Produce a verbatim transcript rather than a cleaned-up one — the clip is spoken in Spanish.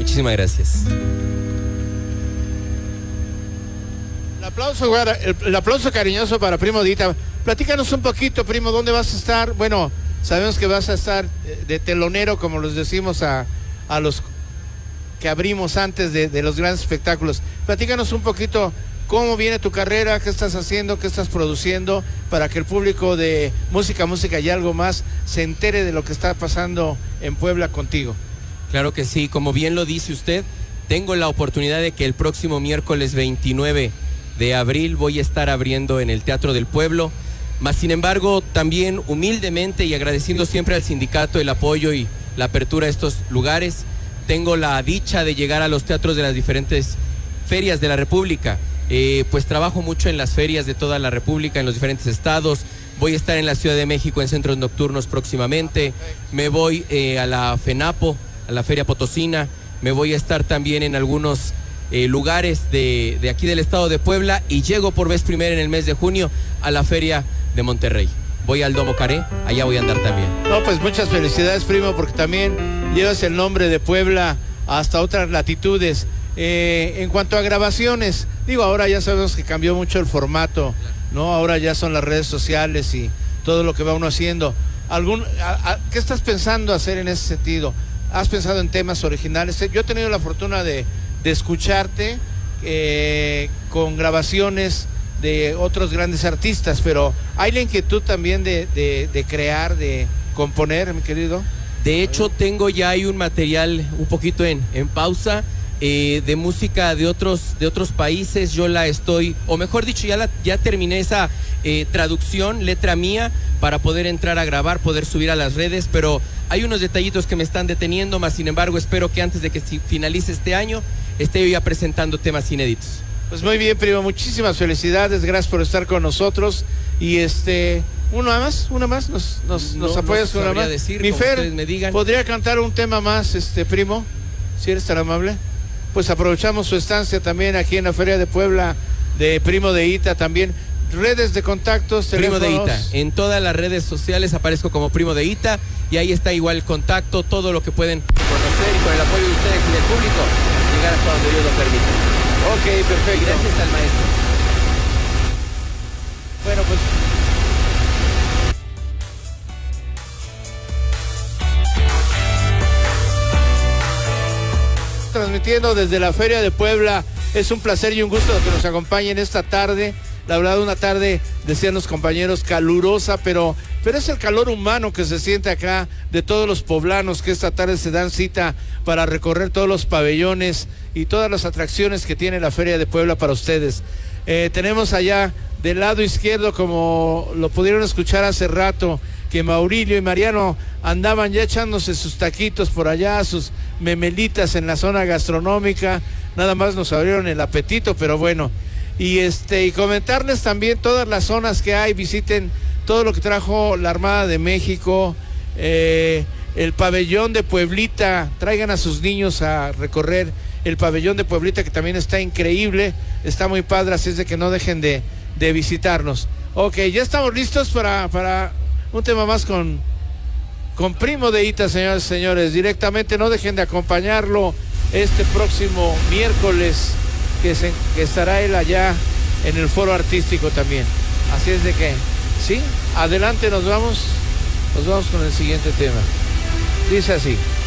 Muchísimas gracias. El aplauso, el, el aplauso cariñoso para Primo de Ita. Platícanos un poquito, Primo, ¿dónde vas a estar? Bueno, sabemos que vas a estar de telonero, como los decimos a, a los que abrimos antes de, de los grandes espectáculos. Platícanos un poquito cómo viene tu carrera, qué estás haciendo, qué estás produciendo, para que el público de Música, Música y Algo Más se entere de lo que está pasando en Puebla contigo. Claro que sí, como bien lo dice usted, tengo la oportunidad de que el próximo miércoles veintinueve de abril voy a estar abriendo en el Teatro del Pueblo, mas sin embargo también humildemente y agradeciendo siempre al sindicato el apoyo y la apertura a estos lugares, tengo la dicha de llegar a los teatros de las diferentes ferias de la República. Eh, pues trabajo mucho en las ferias de toda la República, en los diferentes estados. Voy a estar en la Ciudad de México en centros nocturnos próximamente. Me voy eh, a la FENAPO, a la Feria Potosina. Me voy a estar también en algunos eh, lugares de, de aquí del estado de Puebla y llego por vez primera en el mes de junio a la Feria de Monterrey. Voy al Domo Caré, allá voy a andar también. No, pues muchas felicidades, Primo, porque también llevas el nombre de Puebla hasta otras latitudes. Eh, en cuanto a grabaciones, digo, ahora ya sabemos que cambió mucho el formato, ¿no? Ahora ya son las redes sociales y todo lo que va uno haciendo. ¿Algún, a, a, ¿Qué estás pensando hacer en ese sentido? ¿Has pensado en temas originales? Yo he tenido la fortuna de, de escucharte eh, con grabaciones de otros grandes artistas, pero ¿hay la inquietud también de, de, de crear, de componer, mi querido? De hecho, tengo ya hay un material un poquito en, en pausa eh, de música de otros, de otros países. Yo la estoy, o mejor dicho, ya, la, ya terminé esa eh, traducción, letra mía, para poder entrar a grabar, poder subir a las redes, pero hay unos detallitos que me están deteniendo, más sin embargo espero que antes de que finalice este año esté yo ya presentando temas inéditos. Pues muy bien, Primo, muchísimas felicidades, gracias por estar con nosotros. Y este, una más, una más, nos, nos, no, nos apoyas no con una más. Decir, Mi Fer, me digan. ¿podría cantar un tema más, este Primo? Si eres tan amable. Pues aprovechamos su estancia también aquí en la Feria de Puebla de Primo de Ita también. Redes de contactos, Primo teléfonos. de Ita. En todas las redes sociales aparezco como Primo de Ita y ahí está igual el contacto, todo lo que pueden conocer y con el apoyo de ustedes y del público llegar hasta donde Dios lo permita. Ok, perfecto. Y gracias al maestro. Bueno, pues transmitiendo desde la Feria de Puebla. Es un placer y un gusto que nos acompañen esta tarde. La verdad, una tarde, decían los compañeros, calurosa, pero, pero es el calor humano que se siente acá de todos los poblanos que esta tarde se dan cita para recorrer todos los pabellones y todas las atracciones que tiene la Feria de Puebla para ustedes. Eh, tenemos allá del lado izquierdo, como lo pudieron escuchar hace rato, que Maurilio y Mariano andaban ya echándose sus taquitos por allá, sus memelitas en la zona gastronómica. Nada más nos abrieron el apetito, pero bueno. Y este y comentarles también todas las zonas que hay, visiten todo lo que trajo la Armada de México, eh, el pabellón de Pueblita, traigan a sus niños a recorrer el pabellón de Pueblita, que también está increíble, está muy padre, así es de que no dejen de, de visitarnos. Ok, ya estamos listos para, para un tema más con, con Primo de Ita, señores y señores, directamente. No dejen de acompañarlo este próximo miércoles, que, se, que estará él allá en el foro artístico también. Así es de que, sí, adelante, nos vamos, nos vamos con el siguiente tema. Dice así.